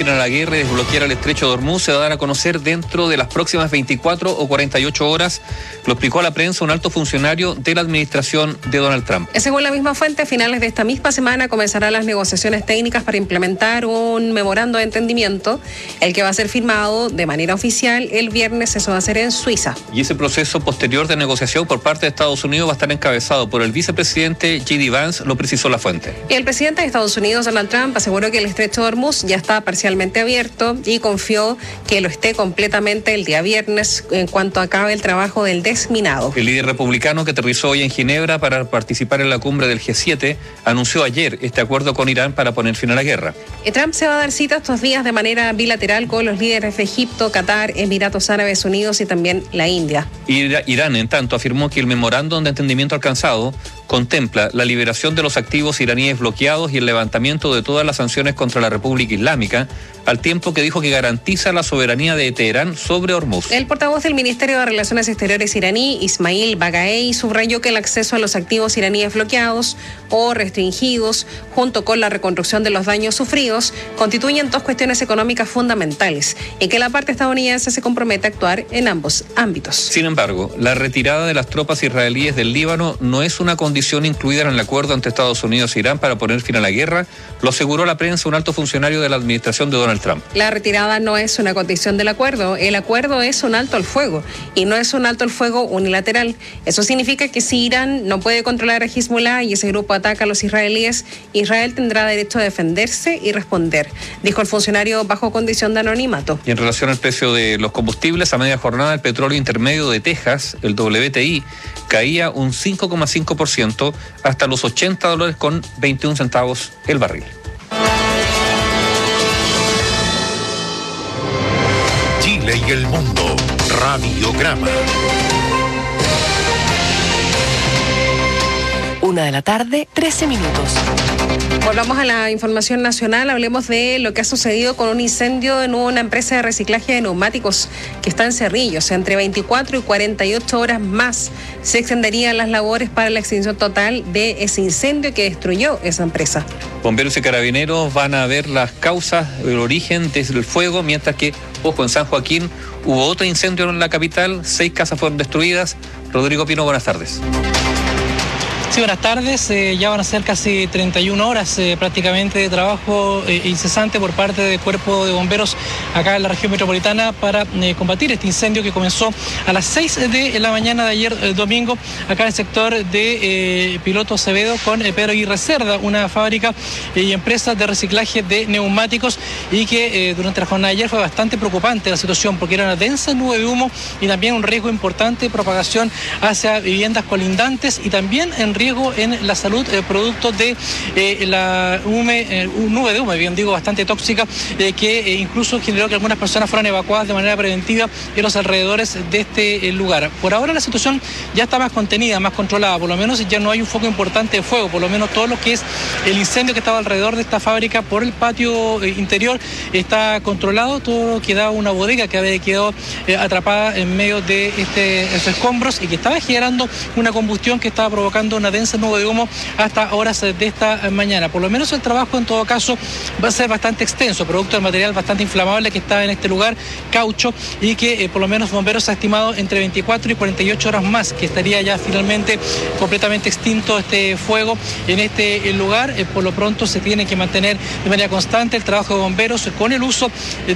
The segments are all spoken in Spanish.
final a la guerra y desbloquear el estrecho de Hormuz se va a dar a conocer dentro de las próximas 24 o 48 horas, lo explicó a la prensa un alto funcionario de la administración de Donald Trump. Según la misma fuente, a finales de esta misma semana comenzarán las negociaciones técnicas para implementar un memorando de entendimiento, el que va a ser firmado de manera oficial el viernes. Eso va a ser en Suiza. Y ese proceso posterior de negociación por parte de Estados Unidos va a estar encabezado por el vicepresidente J.D. Vance, lo precisó la fuente. El presidente de Estados Unidos, Donald Trump, aseguró que el estrecho de Hormuz ya está parcialmente abierto y confió que lo esté completamente el día viernes en cuanto acabe el trabajo del desminado. El líder republicano, que aterrizó hoy en Ginebra para participar en la cumbre del G7, anunció ayer este acuerdo con Irán para poner fin a la guerra. Trump se va a dar cita estos días de manera bilateral con los líderes de Egipto, Qatar, Emiratos Árabes Unidos y también la India. Irán, en tanto, afirmó que el memorándum de entendimiento alcanzado contempla la liberación de los activos iraníes bloqueados y el levantamiento de todas las sanciones contra la República Islámica, al tiempo que dijo que garantiza la soberanía de Teherán sobre Hormuz. El portavoz del Ministerio de Relaciones Exteriores iraní, Ismail Bagaei, subrayó que el acceso a los activos iraníes bloqueados o restringidos, junto con la reconstrucción de los daños sufridos, constituyen dos cuestiones económicas fundamentales y que la parte estadounidense se compromete a actuar en ambos ámbitos. Sin embargo, la retirada de las tropas israelíes del Líbano no es una condición incluida en el acuerdo entre Estados Unidos e Irán para poner fin a la guerra, lo aseguró a la prensa un alto funcionario de la administración de Donald Trump. La retirada no es una condición del acuerdo. El acuerdo es un alto al fuego y no es un alto al fuego unilateral. Eso significa que si Irán no puede controlar a Hezbollah y ese grupo ataca a los israelíes, Israel tendrá derecho a defenderse y responder, dijo el funcionario bajo condición de anonimato. Y en relación al precio de los combustibles, a media jornada el petróleo intermedio de Texas, el WTI, caía un 5,5% hasta los $80.21 el barril. Chile y el mundo, Radiograma. 1:13 p.m. Volvamos a la información nacional. Hablemos de lo que ha sucedido con un incendio en una empresa de reciclaje de neumáticos que está en Cerrillos. Entre 24 y 48 horas más se extenderían las labores para la extinción total de ese incendio que destruyó esa empresa. Bomberos y carabineros van a ver las causas, el origen del fuego, mientras que, ojo, en San Joaquín hubo otro incendio en la capital, 6 casas fueron destruidas. Rodrigo Pino, buenas tardes. Sí, buenas tardes. Ya van a ser casi 31 horas prácticamente de trabajo incesante por parte del Cuerpo de Bomberos acá en la región metropolitana para combatir este incendio que comenzó a las 6 de la mañana de ayer domingo acá en el sector de Piloto Acevedo con Pedro Aguirre Cerda, una fábrica y empresa de reciclaje de neumáticos, y que durante la jornada de ayer fue bastante preocupante la situación porque era una densa nube de humo y también un riesgo importante de propagación hacia viviendas colindantes y también en riesgo en la salud producto de la nube de humo, bien digo, bastante tóxica, que incluso generó que algunas personas fueran evacuadas de manera preventiva en los alrededores de este lugar. Por ahora la situación ya está más contenida, más controlada, por lo menos ya no hay un foco importante de fuego, por lo menos todo lo que es el incendio que estaba alrededor de esta fábrica por el patio interior está controlado. Todo quedaba una bodega que había quedado atrapada en medio de estos escombros y que estaba generando una combustión que estaba provocando una densa nube de humo hasta horas de esta mañana. Por lo menos el trabajo en todo caso va a ser bastante extenso, producto del material bastante inflamable que está en este lugar, caucho, y que por lo menos bomberos ha estimado entre 24 y 48 horas más que estaría ya finalmente completamente extinto este fuego en este lugar. Por lo pronto se tiene que mantener de manera constante el trabajo de bomberos con el uso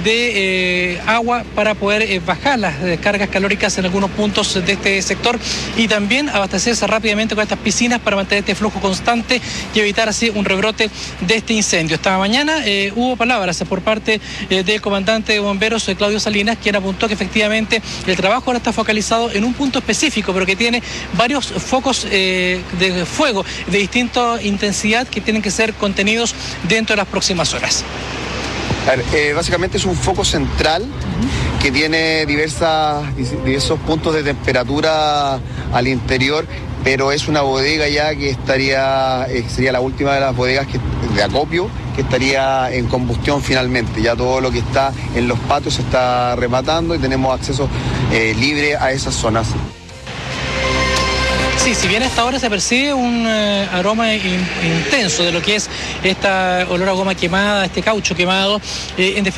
de agua para poder bajar las descargas calóricas en algunos puntos de este sector y también abastecerse rápidamente con estas piscinas para mantener este flujo constante y evitar así un rebrote de este incendio. Esta mañana hubo palabras por parte del comandante de bomberos, Claudio Salinas, quien apuntó que efectivamente el trabajo ahora está focalizado en un punto específico, pero que tiene varios focos de fuego de distinta intensidad que tienen que ser contenidos dentro de las próximas horas. A ver, básicamente es un foco central que tiene diversos puntos de temperatura al interior, pero es una bodega ya que sería la última de las bodegas de acopio que estaría en combustión finalmente. Ya todo lo que está en los patios se está rematando y tenemos acceso libre a esas zonas. Sí, si bien a esta hora se percibe un aroma intenso de lo que es esta olor a goma quemada, este caucho quemado, en